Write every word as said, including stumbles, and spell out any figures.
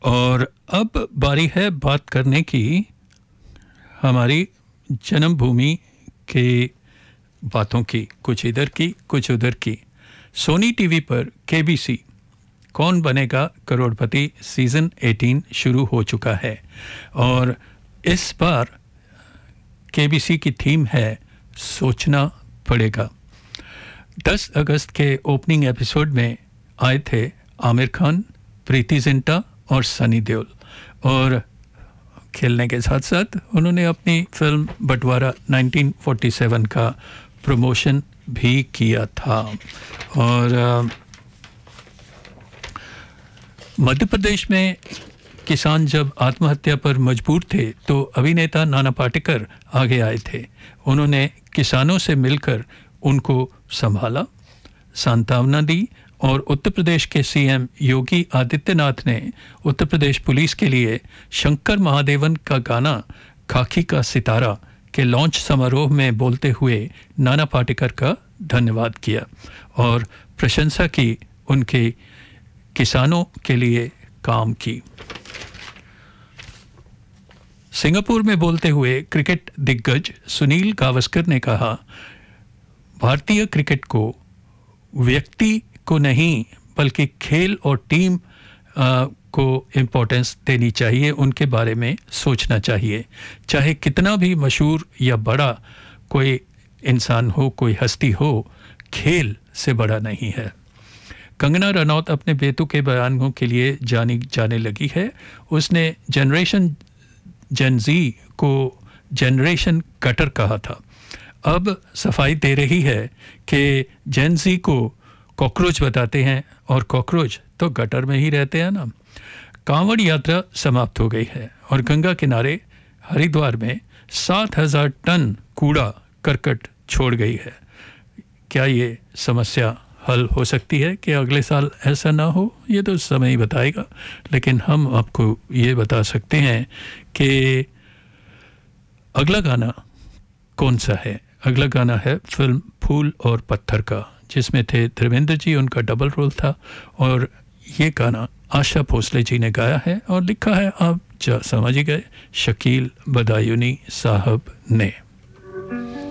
और अब बारी है बात करने की हमारी जन्मभूमि के बातों की, कुछ इधर की कुछ उधर की। सोनी टीवी पर केबीसी कौन बनेगा करोड़पति सीज़न अठारह शुरू हो चुका है और इस बार केबीसी की थीम है सोचना पड़ेगा। दस अगस्त के ओपनिंग एपिसोड में आए थे आमिर खान, प्रीति जिंटा और सनी देओल और खेलने के साथ साथ उन्होंने अपनी फिल्म बंटवारा उन्नीस सौ सैंतालीस का प्रमोशन भी किया था। और मध्य प्रदेश में किसान जब आत्महत्या पर मजबूर थे तो अभिनेता नाना पाटेकर आगे आए थे। उन्होंने किसानों से मिलकर उनको संभाला, सांत्वना दी और उत्तर प्रदेश के सीएम योगी आदित्यनाथ ने उत्तर प्रदेश पुलिस के लिए शंकर महादेवन का गाना खाकी का सितारा के लॉन्च समारोह में बोलते हुए नाना पाटेकर का धन्यवाद किया और प्रशंसा की उनके किसानों के लिए काम की। सिंगापुर में बोलते हुए क्रिकेट दिग्गज सुनील गावस्कर ने कहा, भारतीय क्रिकेट को व्यक्ति को नहीं बल्कि खेल और टीम आ, को इम्पोर्टेंस देनी चाहिए, उनके बारे में सोचना चाहिए। चाहे कितना भी मशहूर या बड़ा कोई इंसान हो, कोई हस्ती हो, खेल से बड़ा नहीं है। कंगना रनौत अपने बेतुके बयानों के लिए जानी जाने लगी है। उसने जनरेशन जेन ज़ी को जनरेशन कटर कहा था। अब सफाई दे रही है कि जेन ज़ी को कॉकरोच बताते हैं और कॉकरोच तो गटर में ही रहते हैं ना। कांवड़ यात्रा समाप्त हो गई है और गंगा किनारे हरिद्वार में सात हजार टन कूड़ा करकट छोड़ गई है। क्या ये समस्या हल हो सकती है कि अगले साल ऐसा ना हो? ये तो समय ही बताएगा, लेकिन हम आपको ये बता सकते हैं कि अगला गाना कौन सा है। अगला गाना है फिल्म फूल और पत्थर का, जिसमें थे धर्मेंद्र जी, उनका डबल रोल था और ये गाना आशा भोसले जी ने गाया है और लिखा है, आप समझ ही गए, शकील बदायूनी साहब ने।